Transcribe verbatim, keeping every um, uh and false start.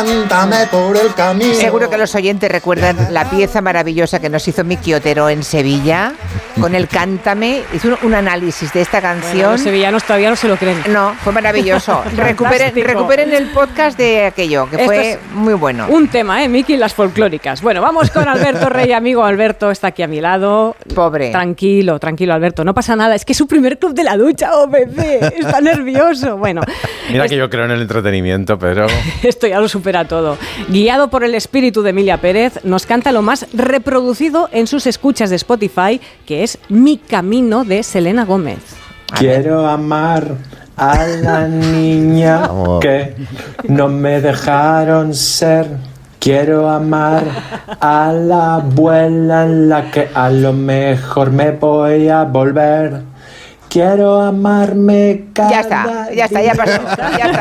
cántame por el camino. Seguro que los oyentes recuerdan la pieza maravillosa que nos hizo Miki Otero en Sevilla, con el Cántame. Hizo un, un análisis de esta canción. Bueno, los sevillanos todavía no se lo creen. No, fue maravilloso. Recuperen, recuperen el podcast de aquello, que Esto fue es muy bueno. Un tema, ¿eh, Miki? Las folclóricas. Bueno, vamos con Alberto Rey, amigo. Alberto está aquí a mi lado. Pobre. Tranquilo, tranquilo, Alberto. No pasa nada. Es que es su primer club de la ducha, oh, bebé. Está nervioso. Bueno. Mira es... que yo creo en el entretenimiento, pero... Esto ya lo supera todo. Guiado por el espíritu de Emilia Pérez, nos canta lo más reproducido en sus escuchas de Spotify, que es Mi Camino, de Selena Gómez. Quiero amar a la niña que no me dejaron ser. Quiero amar a la abuela en la que a lo mejor me voy a volver. Quiero amarme cada Ya está, ya está, ya pasó. Ya está,